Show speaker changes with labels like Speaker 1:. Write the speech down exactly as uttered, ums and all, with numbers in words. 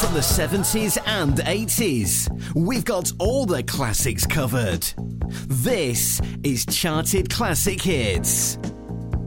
Speaker 1: from the seventies and eighties. We've got all the classics covered. This is Charted Classic Hits.